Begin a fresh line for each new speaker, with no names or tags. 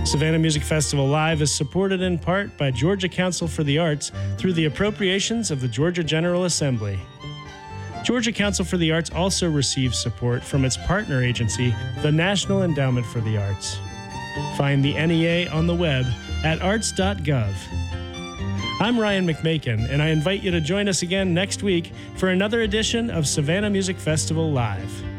Savannah Music Festival Live is supported in part by Georgia Council for the Arts through the appropriations of the Georgia General Assembly. Georgia Council for the Arts also receives support from its partner agency, the National Endowment for the Arts. Find the NEA on the web at arts.gov. I'm Ryan McMakin, and I invite you to join us again next week for another edition of Savannah Music Festival Live.